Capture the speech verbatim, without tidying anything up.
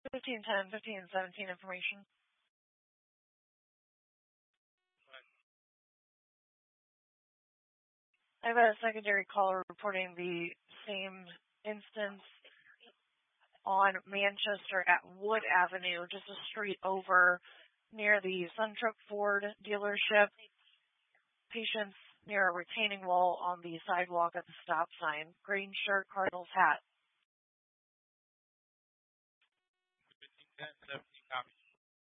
fifteen ten, fifteen seventeen information. I have a secondary caller reporting the same instance on Manchester at Wood Avenue, just a street over near the Suntruck Ford dealership. Patients near a retaining wall on the sidewalk at the stop sign. Green shirt, Cardinals hat. fifteen ten,